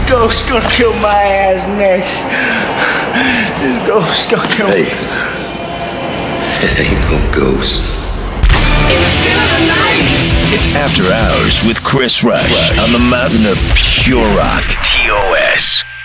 ghost gonna kill my ass next. This ghost gonna kill me. It ain't no ghost. In the still of the night. It's After Hours with Chris Rush on the mountain of pure rock. TOS.